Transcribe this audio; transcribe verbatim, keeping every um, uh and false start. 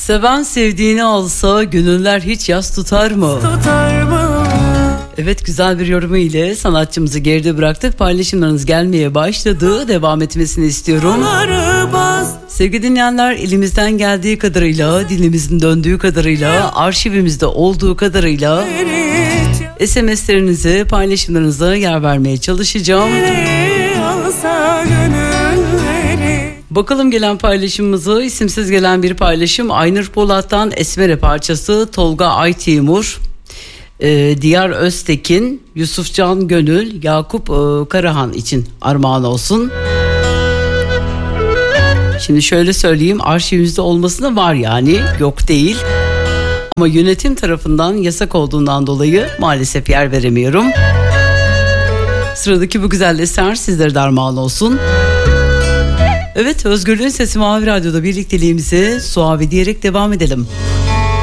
Seven sevdiğini alsa gönüller hiç yas tutar mı? Tutar mı? Evet, güzel bir yorumu ile sanatçımızı geride bıraktık. Paylaşımlarınız gelmeye başladı. Devam etmesini istiyorum. Sevgili dinleyenler, elimizden geldiği kadarıyla, dilimizin döndüğü kadarıyla, arşivimizde olduğu kadarıyla S M S'lerinize, paylaşımlarınıza yer vermeye çalışacağım. Bakalım gelen paylaşımımızı. İsimsiz gelen bir paylaşım. Aynur Polat'tan Esmere parçası. Tolga Aytimur, e, Diyar Öztekin, Yusufcan Gönül, Yakup e, Karahan için armağan olsun. Şimdi şöyle söyleyeyim, arşivimizde olmasına var yani, yok değil. Ama yönetim tarafından yasak olduğundan dolayı maalesef yer veremiyorum. Sıradaki bu güzel eser sizlere de armağan olsun. Evet, Özgürlüğün Sesi Mavi Radyo'da birlikteliğimize Suavi diyerek devam edelim.